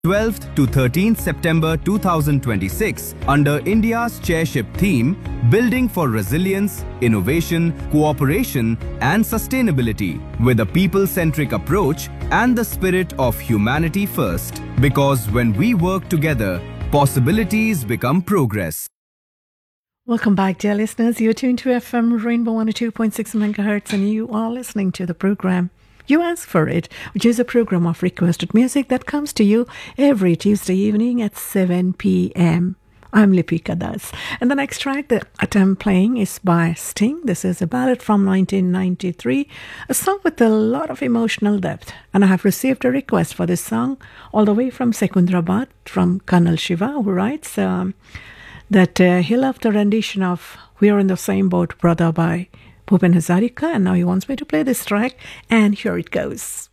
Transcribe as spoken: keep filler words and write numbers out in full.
twelfth to thirteenth September two thousand twenty-six under India's chairship theme Building for Resilience, Innovation, Cooperation and Sustainability with a people-centric approach and the spirit of humanity first. Because when we work together, possibilities become progress. Welcome back, dear listeners. You're tuned to F M Rainbow one oh two point six megahertz and you are listening to the program You Ask For It, which is a program of requested music that comes to you every Tuesday evening at seven p.m. I'm Lipika Das. And the next track that I'm playing is by Sting. This is a ballad from nineteen ninety-three, a song with a lot of emotional depth. And I have received a request for this song all the way from Secunderabad, from Kanal Shiva, who writes um, that uh, he loved the rendition of We Are in the Same Boat, Brother by Bhupen Hazarika, and now he wants me to play this track, and here it goes.